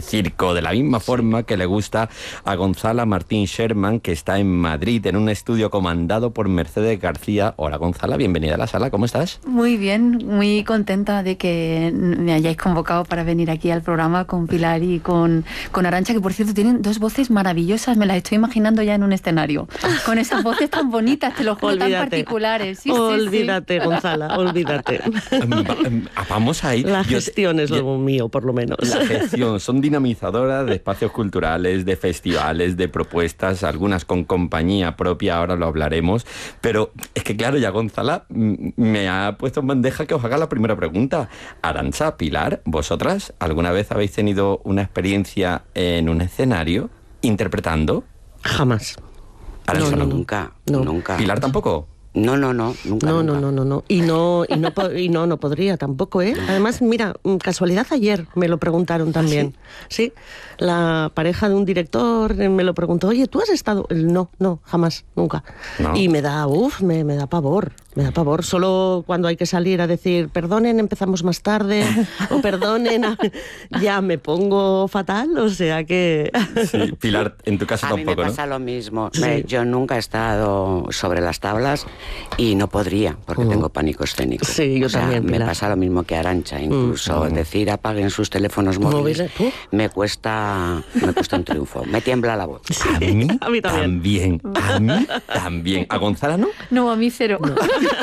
el circo, de la misma forma que le gusta a Gonzala Martín Sherman, que está en Madrid, en un estudio comandado por Mercedes García. Hola Gonzala, bienvenida a la sala, ¿cómo estás? Muy bien, muy contenta de que me hayáis convocado para venir aquí al programa con Pilar y con Arantxa, que por cierto tienen dos voces maravillosas, me las estoy imaginando ya en un escenario, con esas voces tan bonitas, te lo juro, tan particulares. Sí, olvídate, sí. Gonzala, olvídate. Vamos a ir. La gestión es lo mío, por lo menos. La gestión, son dinamizadoras de espacios culturales, de festivales, de propuestas, algunas con compañía propia, ahora lo hablaremos, pero es que claro, ya Gonzala me ha puesto en bandeja que os haga la primera pregunta. Arantxa, Pilar, ¿vosotras alguna vez habéis tenido una experiencia en un escenario interpretando? Jamás. Arantxa, no, nunca. ¿Pilar tampoco? No, nunca. No. Y no podría tampoco, ¿eh? Además, mira, casualidad ayer me lo preguntaron también. ¿Sí? La pareja de un director me lo preguntó, oye, ¿tú has estado? No, jamás, nunca. No. Y me da pavor. Me da pavor. Solo cuando hay que salir a decir, perdonen, empezamos más tarde, o perdonen, ya me pongo fatal, o sea que... Sí, Pilar, en tu caso tampoco, ¿no? A mí me pasa lo mismo. Sí. Yo nunca he estado sobre las tablas y no podría, porque tengo pánico escénico. Sí, yo también, Pilar. Me pasa lo mismo que Arantxa, incluso decir apaguen sus teléfonos móviles me cuesta un triunfo, me tiembla la voz. Sí, a mí también. A mí también. ¿A Gonzala no? No, a mí cero. No.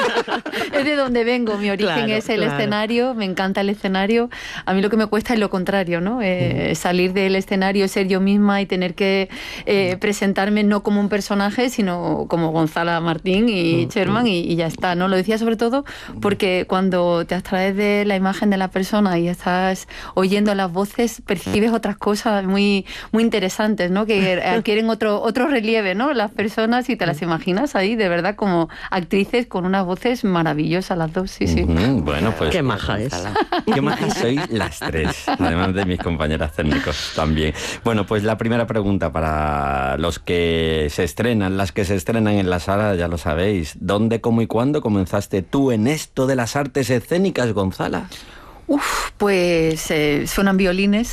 Es de donde vengo, mi origen es el escenario, me encanta el escenario. A mí lo que me cuesta es lo contrario, ¿no? Salir del escenario, ser yo misma y tener que presentarme no como un personaje, sino como Gonzala Martín y Sherman y ya está, ¿no? Lo decía sobre todo porque cuando te abstraes de la imagen de la persona y estás oyendo las voces, percibes otras cosas muy interesantes, ¿no? Que adquieren otro relieve, ¿no? Las personas y te las imaginas ahí, de verdad, como actrices con unas voces maravillosas las dos, sí. Bueno, pues... Qué maja es. Qué maja sois las tres, además de mis compañeras técnicos también. Bueno, pues la primera pregunta para los que se estrenan, las que se estrenan en la sala, ya lo sabéis. ¿Dónde, cómo y cuándo comenzaste tú en esto de las artes escénicas, Gonzala? Pues suenan violines.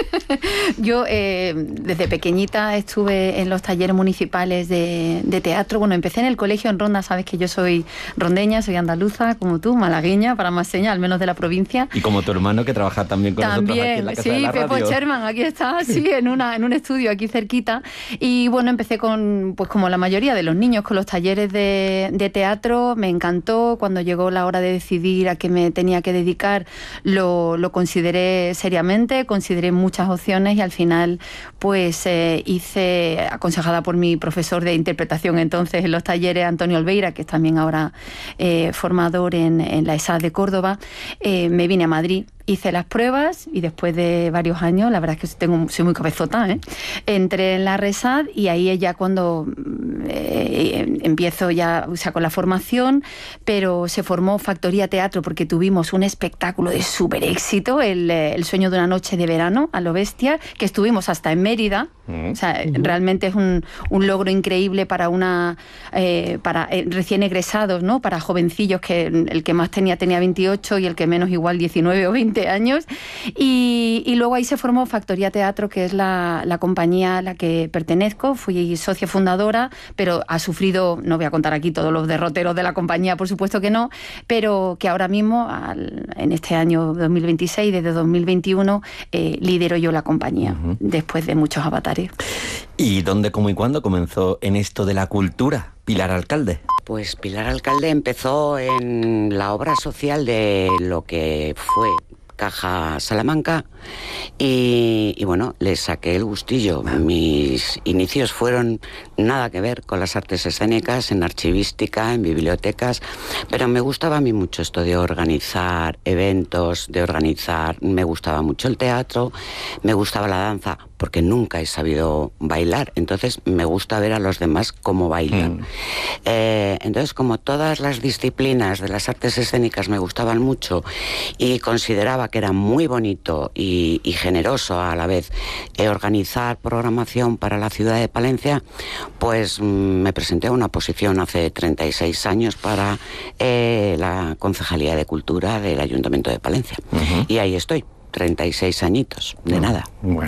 Yo desde pequeñita estuve en los talleres municipales de teatro. Bueno, empecé en el colegio en Ronda, sabes que yo soy rondeña, soy andaluza, como tú, malagueña, para más señas, al menos de la provincia. Y como tu hermano que trabaja también con nosotros aquí en la Casa de la Radio. Pepo Sherman, aquí está, sí, en un estudio aquí cerquita. Y bueno, empecé pues como la mayoría de los niños, con los talleres de teatro. Me encantó. Cuando llegó la hora de decidir a qué me tenía que dedicar, lo consideré seriamente, consideré muchas opciones y al final pues hice, aconsejada por mi profesor de interpretación entonces en los talleres, Antonio Olveira, que es también ahora formador en la ESAD de Córdoba, me vine a Madrid. Hice las pruebas y después de varios años, la verdad es que soy muy cabezota, entré en la RESAD y ahí es ya cuando empiezo ya, o sea, con la formación, pero se formó Factoría Teatro porque tuvimos un espectáculo de súper éxito, el Sueño de una noche de verano, a lo bestia, que estuvimos hasta en Mérida. O sea, realmente es un logro increíble para para recién egresados, ¿no? Para jovencillos, que el que más tenía 28 y el que menos igual 19 o 20 años. Y luego ahí se formó Factoría Teatro, que es la compañía a la que pertenezco. Fui socia fundadora, pero ha sufrido, no voy a contar aquí todos los derroteros de la compañía, por supuesto que no, pero que ahora mismo, en este año 2026, desde 2021, lidero yo la compañía, después de muchos avatares. ¿Y dónde, cómo y cuándo comenzó en esto de la cultura, Pilar Alcalde? Pues Pilar Alcalde empezó en la obra social de lo que fue Caja Salamanca y bueno, le saqué el gustillo. Mis inicios fueron nada que ver con las artes escénicas, en archivística, en bibliotecas, pero me gustaba a mí mucho esto de organizar eventos, me gustaba mucho el teatro, me gustaba la danza, porque nunca he sabido bailar, entonces me gusta ver a los demás cómo bailan. Entonces, como todas las disciplinas de las artes escénicas me gustaban mucho y consideraba que era muy bonito y generoso a la vez organizar programación para la ciudad de Palencia, pues me presenté a una posición hace 36 años para la Concejalía de Cultura del Ayuntamiento de Palencia. Y ahí estoy, 36 añitos, de nada. Bueno.